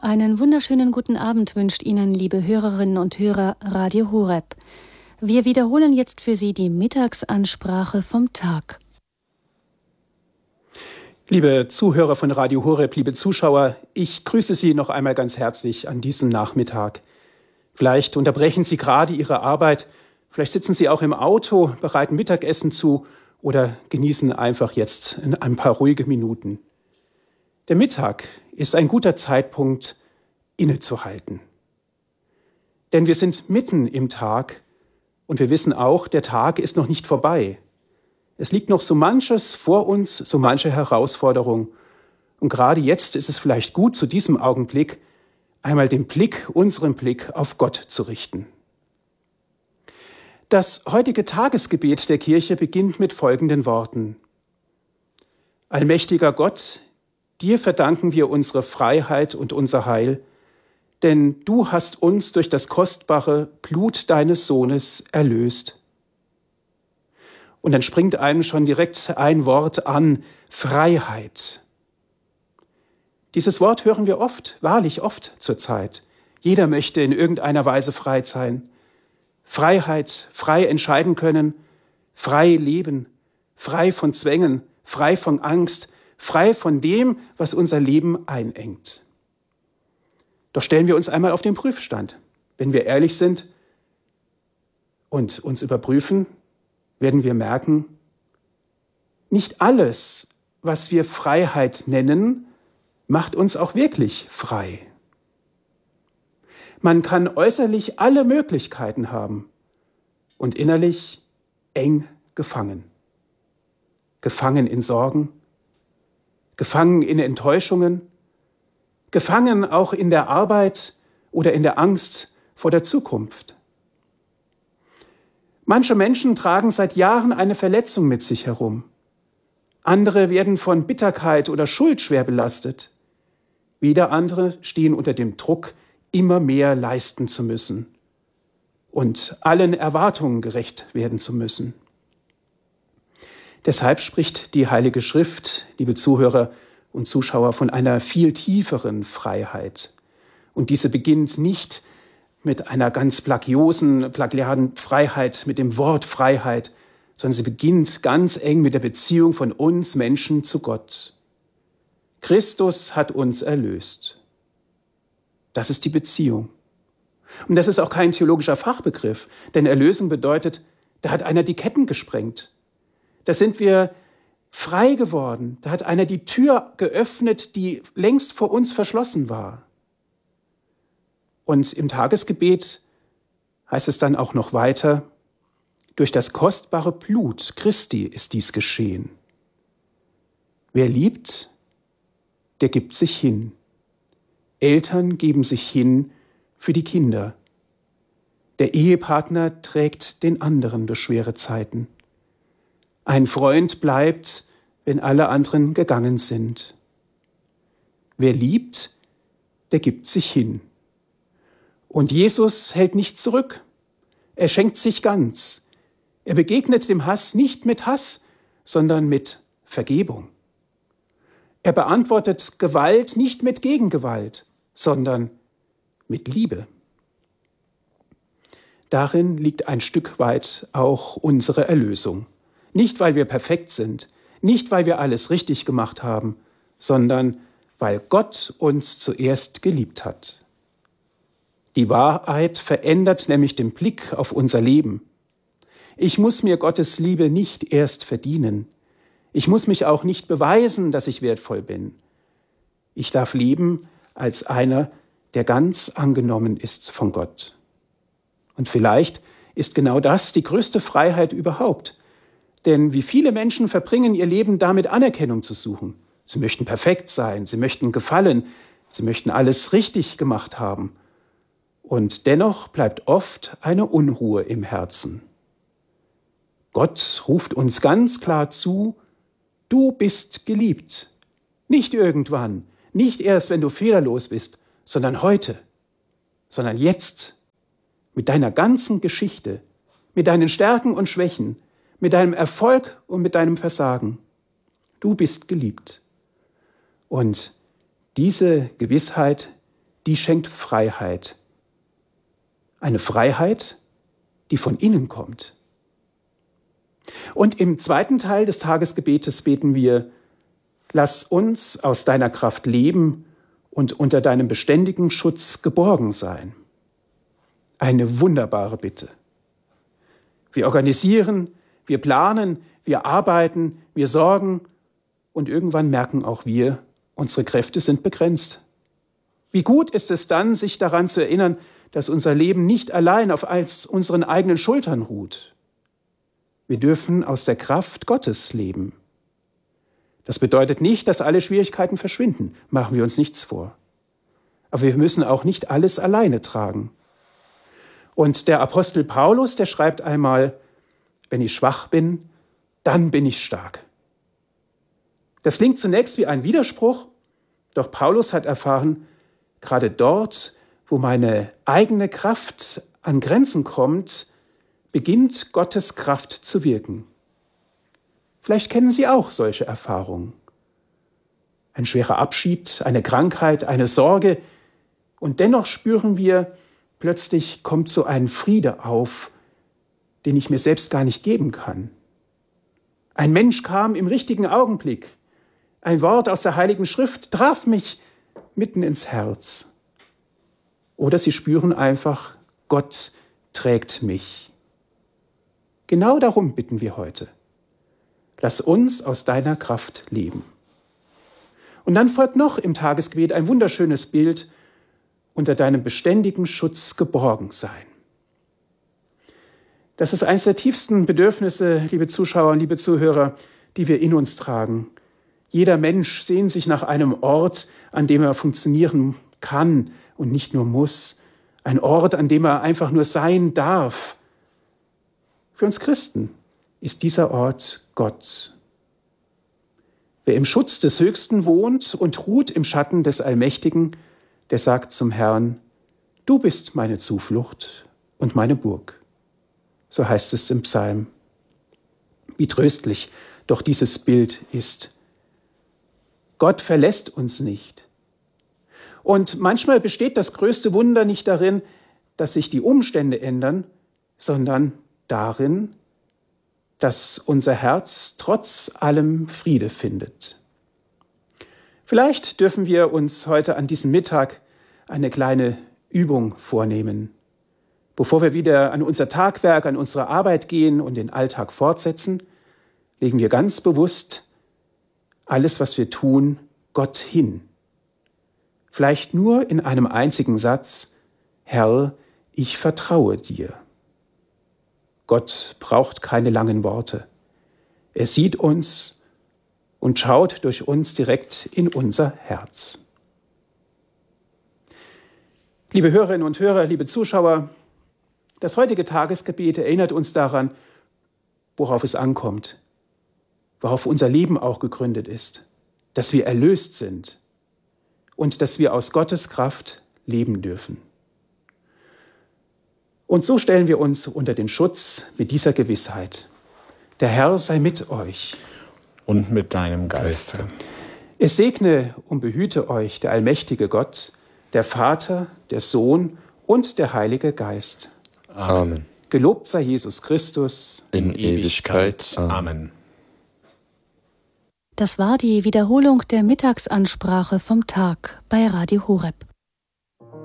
Einen wunderschönen guten Abend wünscht Ihnen, liebe Hörerinnen und Hörer, Radio Horeb. Wir wiederholen jetzt für Sie die Mittagsansprache vom Tag. Liebe Zuhörer von Radio Horeb, liebe Zuschauer, ich grüße Sie noch einmal ganz herzlich an diesem Nachmittag. Vielleicht unterbrechen Sie gerade Ihre Arbeit, vielleicht sitzen Sie auch im Auto, bereiten Mittagessen zu oder genießen einfach jetzt ein paar ruhige Minuten. Der Mittag ist ein guter Zeitpunkt, innezuhalten. Denn wir sind mitten im Tag und wir wissen auch, der Tag ist noch nicht vorbei. Es liegt noch so manches vor uns, so manche Herausforderung. Und gerade jetzt ist es vielleicht gut, zu diesem Augenblick einmal unseren Blick auf Gott zu richten. Das heutige Tagesgebet der Kirche beginnt mit folgenden Worten. Allmächtiger Gott, dir verdanken wir unsere Freiheit und unser Heil, denn du hast uns durch das kostbare Blut deines Sohnes erlöst. Und dann springt einem schon direkt ein Wort an, Freiheit. Dieses Wort hören wir oft, wahrlich oft zur Zeit. Jeder möchte in irgendeiner Weise frei sein. Freiheit, frei entscheiden können, frei leben, frei von Zwängen, frei von Angst, frei von dem, was unser Leben einengt. Doch stellen wir uns einmal auf den Prüfstand. Wenn wir ehrlich sind und uns überprüfen, werden wir merken, nicht alles, was wir Freiheit nennen, macht uns auch wirklich frei. Man kann äußerlich alle Möglichkeiten haben und innerlich eng gefangen. Gefangen in Sorgen, gefangen in Enttäuschungen, gefangen auch in der Arbeit oder in der Angst vor der Zukunft. Manche Menschen tragen seit Jahren eine Verletzung mit sich herum. Andere werden von Bitterkeit oder Schuld schwer belastet. Wieder andere stehen unter dem Druck, immer mehr leisten zu müssen und allen Erwartungen gerecht werden zu müssen. Deshalb spricht die Heilige Schrift, liebe Zuhörer und Zuschauer, von einer viel tieferen Freiheit. Und diese beginnt nicht mit einer ganz plagiaren Freiheit, mit dem Wort Freiheit, sondern sie beginnt ganz eng mit der Beziehung von uns Menschen zu Gott. Christus hat uns erlöst. Das ist die Beziehung. Und das ist auch kein theologischer Fachbegriff, denn Erlösung bedeutet, da hat einer die Ketten gesprengt. Da sind wir frei geworden. Da hat einer die Tür geöffnet, die längst vor uns verschlossen war. Und im Tagesgebet heißt es dann auch noch weiter, durch das kostbare Blut Christi ist dies geschehen. Wer liebt, der gibt sich hin. Eltern geben sich hin für die Kinder. Der Ehepartner trägt den anderen durch schwere Zeiten. Ein Freund bleibt, wenn alle anderen gegangen sind. Wer liebt, der gibt sich hin. Und Jesus hält nicht zurück. Er schenkt sich ganz. Er begegnet dem Hass nicht mit Hass, sondern mit Vergebung. Er beantwortet Gewalt nicht mit Gegengewalt, sondern mit Liebe. Darin liegt ein Stück weit auch unsere Erlösung. Nicht, weil wir perfekt sind, nicht, weil wir alles richtig gemacht haben, sondern weil Gott uns zuerst geliebt hat. Die Wahrheit verändert nämlich den Blick auf unser Leben. Ich muss mir Gottes Liebe nicht erst verdienen. Ich muss mich auch nicht beweisen, dass ich wertvoll bin. Ich darf leben als einer, der ganz angenommen ist von Gott. Und vielleicht ist genau das die größte Freiheit überhaupt. Denn wie viele Menschen verbringen ihr Leben damit, Anerkennung zu suchen. Sie möchten perfekt sein, sie möchten gefallen, sie möchten alles richtig gemacht haben. Und dennoch bleibt oft eine Unruhe im Herzen. Gott ruft uns ganz klar zu, du bist geliebt. Nicht irgendwann, nicht erst, wenn du fehlerlos bist, sondern heute, sondern jetzt, mit deiner ganzen Geschichte, mit deinen Stärken und Schwächen, mit deinem Erfolg und mit deinem Versagen. Du bist geliebt. Und diese Gewissheit, die schenkt Freiheit. Eine Freiheit, die von innen kommt. Und im zweiten Teil des Tagesgebetes beten wir: Lass uns aus deiner Kraft leben und unter deinem beständigen Schutz geborgen sein. Eine wunderbare Bitte. Wir organisieren, wir planen, wir arbeiten, wir sorgen und irgendwann merken auch wir, unsere Kräfte sind begrenzt. Wie gut ist es dann, sich daran zu erinnern, dass unser Leben nicht allein auf unseren eigenen Schultern ruht. Wir dürfen aus der Kraft Gottes leben. Das bedeutet nicht, dass alle Schwierigkeiten verschwinden, machen wir uns nichts vor. Aber wir müssen auch nicht alles alleine tragen. Und der Apostel Paulus, der schreibt einmal: Wenn ich schwach bin, dann bin ich stark. Das klingt zunächst wie ein Widerspruch, doch Paulus hat erfahren, gerade dort, wo meine eigene Kraft an Grenzen kommt, beginnt Gottes Kraft zu wirken. Vielleicht kennen Sie auch solche Erfahrungen. Ein schwerer Abschied, eine Krankheit, eine Sorge, und dennoch spüren wir, plötzlich kommt so ein Friede auf, den ich mir selbst gar nicht geben kann. Ein Mensch kam im richtigen Augenblick. Ein Wort aus der Heiligen Schrift traf mich mitten ins Herz. Oder Sie spüren einfach, Gott trägt mich. Genau darum bitten wir heute. Lass uns aus deiner Kraft leben. Und dann folgt noch im Tagesgebet ein wunderschönes Bild: unter deinem beständigen Schutz geborgen sein. Das ist eines der tiefsten Bedürfnisse, liebe Zuschauer und liebe Zuhörer, die wir in uns tragen. Jeder Mensch sehnt sich nach einem Ort, an dem er funktionieren kann und nicht nur muss. Ein Ort, an dem er einfach nur sein darf. Für uns Christen ist dieser Ort Gott. Wer im Schutz des Höchsten wohnt und ruht im Schatten des Allmächtigen, der sagt zum Herrn: Du bist meine Zuflucht und meine Burg. So heißt es im Psalm. Wie tröstlich doch dieses Bild ist. Gott verlässt uns nicht. Und manchmal besteht das größte Wunder nicht darin, dass sich die Umstände ändern, sondern darin, dass unser Herz trotz allem Friede findet. Vielleicht dürfen wir uns heute an diesem Mittag eine kleine Übung vornehmen. Bevor wir wieder an unser Tagwerk, an unsere Arbeit gehen und den Alltag fortsetzen, legen wir ganz bewusst alles, was wir tun, Gott hin. Vielleicht nur in einem einzigen Satz: Herr, ich vertraue dir. Gott braucht keine langen Worte. Er sieht uns und schaut durch uns direkt in unser Herz. Liebe Hörerinnen und Hörer, liebe Zuschauer, das heutige Tagesgebet erinnert uns daran, worauf es ankommt, worauf unser Leben auch gegründet ist, dass wir erlöst sind und dass wir aus Gottes Kraft leben dürfen. Und so stellen wir uns unter den Schutz mit dieser Gewissheit: Der Herr sei mit euch. Und mit deinem Geiste. Es segne und behüte euch der allmächtige Gott, der Vater, der Sohn und der Heilige Geist. Amen. Gelobt sei Jesus Christus. In Ewigkeit. Amen. Das war die Wiederholung der Mittagsansprache vom Tag bei Radio Horeb.